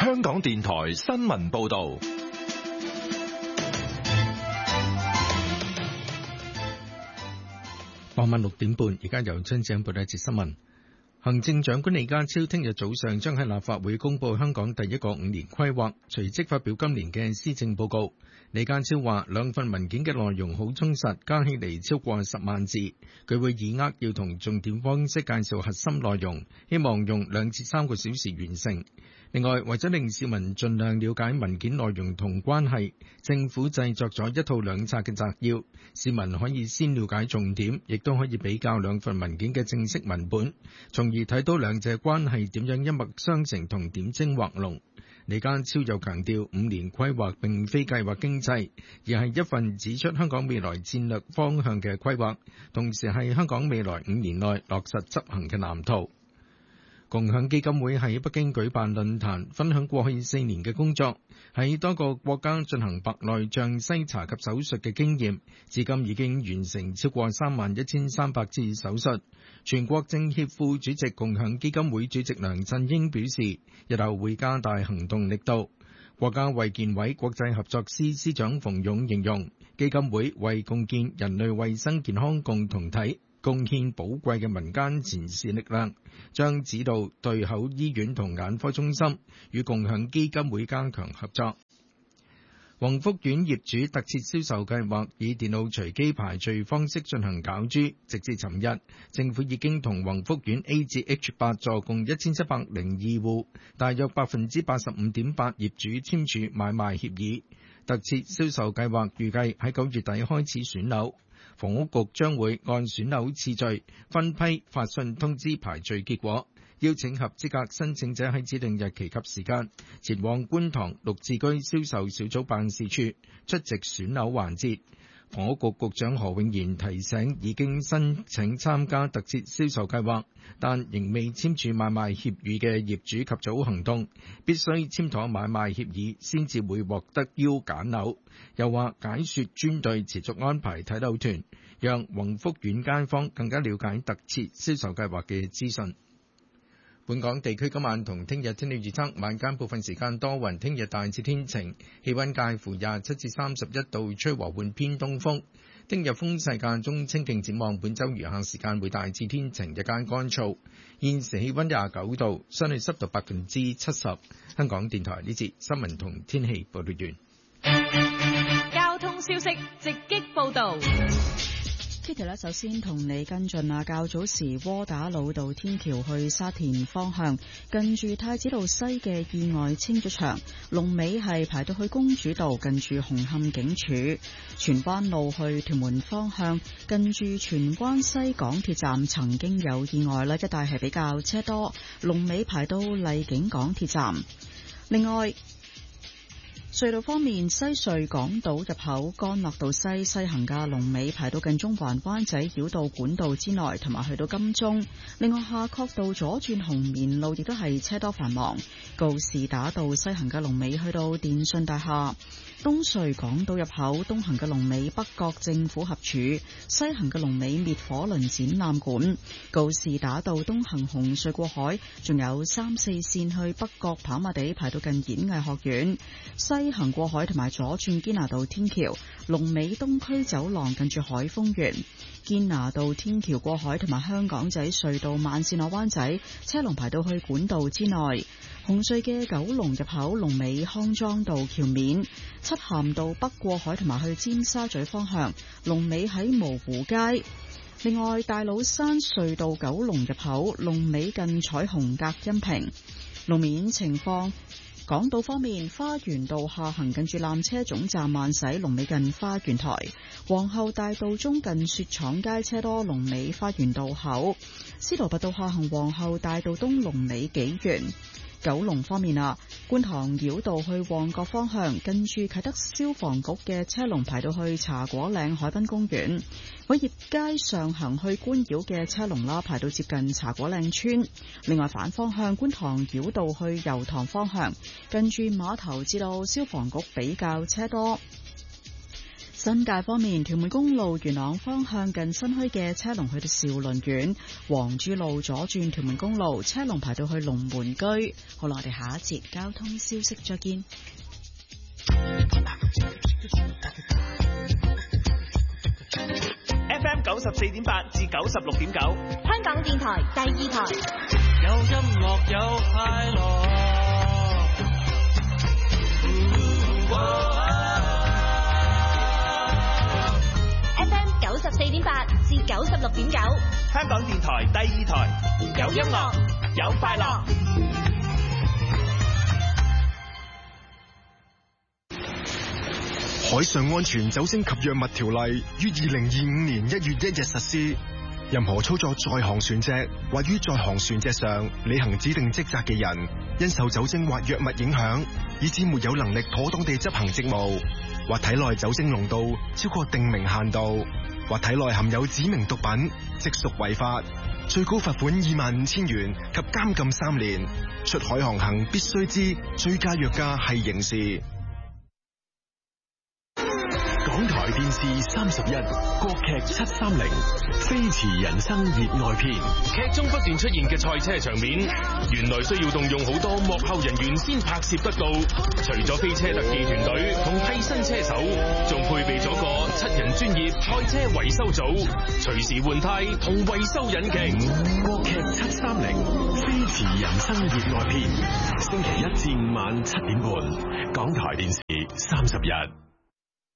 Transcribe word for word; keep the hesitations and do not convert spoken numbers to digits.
香港電台新聞報道。 傍晚六點半，而家由張子欣報道一節新聞。行政長官李家超聽日早上將喺立法會公布香港第一個五年規劃，隨即發表今年嘅施政報告。李家超話兩份文件嘅內容好充實，加起嚟超過十萬字。佢會以扼要同重點方式介紹核心內容，希望用兩至三個小時完成。另外，為咗令市民盡量了解文件內容同關係，政府製作咗一套兩冊嘅摘要，市民可以先了解重點，亦都可以比較兩份文件嘅正式文本，從而睇到兩者關係點樣一脈相承同點睛畫龍。李家超又強調，五年規劃並非計劃經濟，而係一份指出香港未來戰略方向嘅規劃，同時係香港未來五年內落實執行嘅藍圖。共享基金會喺北京舉辦論壇，分享過去四年嘅工作，喺多個國家進行白內障篩查及手術嘅經驗，至今已經完成超過三萬一千三百次手術。全國政協副主席、共享基金會主席梁振英表示，日後會加大行動力度。國家衛健委國際合作司司長馮勇形容，基金會為共建人類衛生健康共同體貢獻寶貴嘅民間前線力量，將指導對口醫院同眼科中心與共享基金會加強合作。宏福苑業主特設銷售計劃以電腦隨機排序方式進行攪珠，直至尋日，政府已經同宏福苑 A 至 H 八座共一千七百零二戶，大約百分之八十五點八業主簽署買賣協議。特設銷售計劃預計喺九月底開始選樓。房屋局將會按選樓次序分批發信通知排序結果，邀請合資格申請者喺指定日期及時間前往觀塘綠置居銷售小組辦事處出席選樓環節。房屋局局長何永賢提醒已經申請參加特設銷售計劃，但仍未簽署買賣協議嘅業主及早行動，必須簽妥買賣協議先至會獲得邀揀樓。又話解說專隊持續安排睇樓團，讓宏福苑街坊更加了解特設銷售計劃嘅資訊。本港地區今晚同聽日天氣預測，晚間部分時間多雲，聽日大致天晴，氣溫介乎廿七至三十一度，吹和緩偏東風。聽日風勢間中清勁，展望本週餘下時間會大致天晴，日間乾燥。現時氣溫廿九度，相對濕度百分之七十。香港電台呢節新聞同天氣報道完。 交通消息直擊報道。 Kitty 咧，首先同你跟進啊，較早時窩打老道天橋去沙田方向，近住太子道西嘅意外清咗場，龍尾係排到去公主道，近住紅磡警署。荃灣路去屯門方向，近住荃灣西港鐵站曾經有意外啦，一帶係比較車多，龍尾排到荔景港鐵站。另外，隧道方面，西隧港島入口干諾道西西行嘅龍尾排到近中環灣仔繞道管道之內，同埋去到金鐘。另外，夏慤道左轉紅棉路亦都係車多繁忙。告士打道西行嘅龍尾去到電訊大廈。東隧港島入口東行嘅龍尾北角政府合署，西行嘅龍尾滅火輪展覽館。告士打道東行紅隧過海，仲有三四線去北角跑馬地排到近演藝學院。西行過海同埋左轉堅拿道天橋，龍尾東區走廊近住海豐園。堅拿道天橋過海同埋香港仔隧道慢線落灣仔，車龍排到去管道之內。紅隧嘅九龍入口龍尾康莊道橋面，漆咸道北過海同埋去尖沙咀方向，龍尾喺蕪湖街。另外，大老山隧道九龍入口龍尾近彩虹隔音屏。路面情況，港島方面，花園道下行近住纜車總站慢駛，龍尾近花園台；皇后大道中近雪廠街車多，龍尾花園道口；司徒拔道下行皇后大道東龍尾紀元。九龍方面啊，觀塘繞道去旺角方向，近住啟德消防局嘅車龍排到去茶果嶺海濱公園；偉業街上行去觀繞嘅車龍啦，排到接近茶果嶺村。另外反方向觀塘繞道去油塘方向，近住碼頭至到消防局比較車多。 新界方面，屯門公路元朗方向近新墟嘅車龍去到兆麟苑，黃珠路左轉屯門公路車龍排到去龍門居。好啦，我哋下一節交通消息再見。 F M 九十四點八至九十六點九， 香港電台第二台。 有音樂有快樂。 F M 九十四點八至九十六點九， 香港電台第二台，有音樂有快樂。 海上安全酒精及藥物條例於二零二五年一月一日實施。任何操作在航船隻或於在航船隻上履行指定職責嘅人，因受酒精或藥物影響，以致沒有能力妥當地執行職務，或體內酒精濃度超過定明限度，或體內含有指明毒品，即屬違法，最高罰款二萬五千元及監禁三年。出海航行必須知醉駕藥駕係刑事。 港台電視三十一，國劇七三零，飛馳人生熱愛篇。 劇中不斷出現嘅賽車場面，原來需要動用好多幕後人員先拍攝得到。除咗飛車特技團隊同替身車手，仲配備咗個七人專業賽車維修組，隨時換胎同維修引擎。 國劇七三零，飛馳人生熱愛篇，星期一至五晚七點半，港台電視三十一。